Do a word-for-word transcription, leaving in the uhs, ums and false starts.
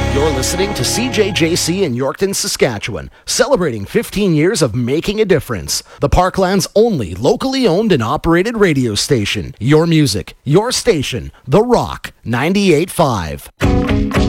You're listening to C J J C in Yorkton, Saskatchewan, celebrating fifteen years of making a difference. The Parkland's only locally owned and operated radio station. Your music, your station, The Rock, ninety-eight point five.